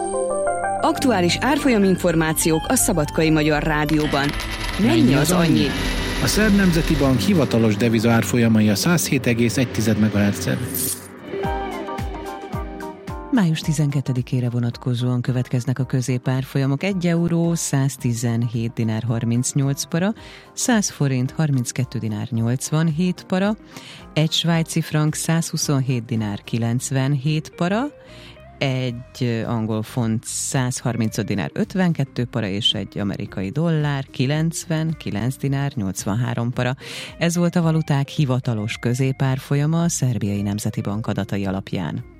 Aktuális árfolyaminformációk a Szabadkai Magyar Rádióban. Mennyi az annyi? A Szerb Nemzeti Bank hivatalos deviza árfolyamai a 107,1 MHz-en. Május 12-ére vonatkozóan következnek a középárfolyamok. 1 euró 117 dinár 38 para, 100 forint 32 dinár 87 para, egy svájci frank 127 dinár 97 para, egy angol font 135 dinár 52 para, és egy amerikai dollár 99 dinár 83 para. Ez volt a valuták hivatalos középárfolyama a Szerbiai Nemzeti Bank adatai alapján.